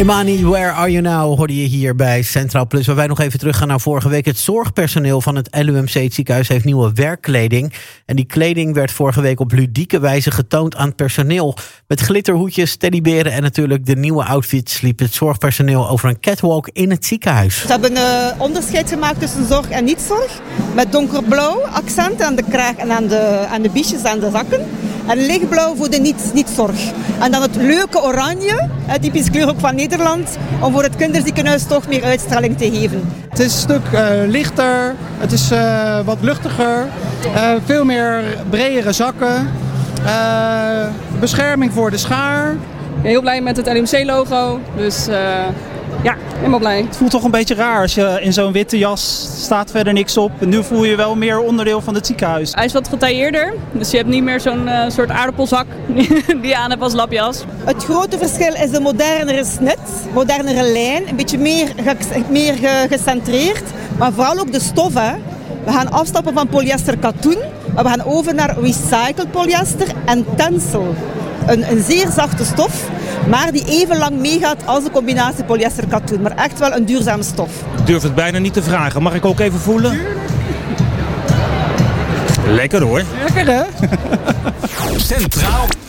Imani, Where Are You Now, hoorde je hier bij Centraal Plus. Waar wij nog even teruggaan naar vorige week. Het zorgpersoneel van het LUMC, het ziekenhuis, heeft nieuwe werkkleding. En die kleding werd vorige week op ludieke wijze getoond aan het personeel. Met glitterhoedjes, teddyberen en natuurlijk de nieuwe outfits liep het zorgpersoneel over een catwalk in het ziekenhuis. Ze hebben een onderscheid gemaakt tussen zorg en niet-zorg. Met donkerblauw accent aan de kraag en aan de biesjes aan de zakken. En lichtblauw voor de niet-zorg. En dan het leuke oranje, typisch kleur ook van Nederland, om voor het kinderziekenhuis toch meer uitstraling te geven. Het is een stuk lichter, het is wat luchtiger, veel meer bredere zakken, bescherming voor de schaar. Ik ben heel blij met het LUMC-logo, dus ja, helemaal blij. Het voelt toch een beetje raar als je in zo'n witte jas staat, verder niks op. En nu voel je wel meer onderdeel van het ziekenhuis. Hij is wat getailleerder, dus je hebt niet meer zo'n soort aardappelzak die je aan hebt als lapjas. Het grote verschil is de modernere snit, modernere lijn, een beetje meer gecentreerd. Maar vooral ook de stof. Hè. We gaan afstappen van polyester katoen, maar we gaan over naar recycled polyester en tencel. Een zeer zachte stof, maar die even lang meegaat als de combinatie polyester-katoen. Maar echt wel een duurzame stof. Ik durf het bijna niet te vragen. Mag ik ook even voelen? Lekker hoor. Lekker hè? Centraal